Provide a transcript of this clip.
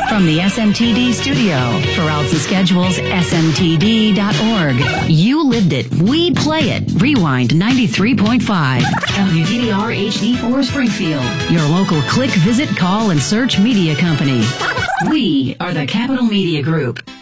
From the SMTD studio, for routes and schedules, smtd.org. You lived it. We play it. Rewind 93.5. WDBR HD4 Springfield. Your local click, visit, call, and search media company. We are the Capital Media Group.